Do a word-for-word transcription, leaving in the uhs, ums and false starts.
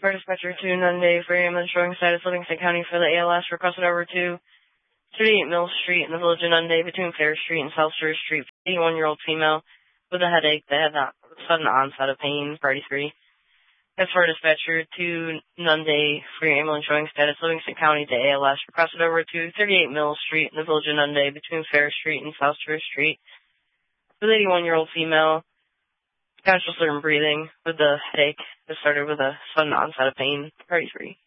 For dispatcher to Nunde for ambulance showing status Livingston County for the A L S, requested over to thirty-eight Mill Street in the village of Nunde between Fair Street and South Shore Street. eighty-one-year-old female with a headache that had a sudden onset of pain, party three. As for dispatcher to Nunde for your ambulance showing status Livingston County to A L S, requested over to thirty-eight Mill Street in the village of Nunde between Fair Street and South Shore Street. With eighty-one-year-old female, conscious and breathing with the headache that started with a sudden onset of pain, party three.